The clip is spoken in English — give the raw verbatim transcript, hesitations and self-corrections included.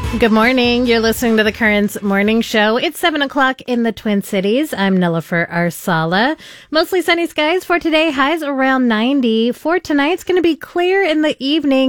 Good morning. You're listening to the Currents Morning Show. It's seven o'clock in the Twin Cities. I'm Nilofer Arsala. Mostly sunny skies for today. Highs around ninety. For tonight, it's going to be clear in the evening.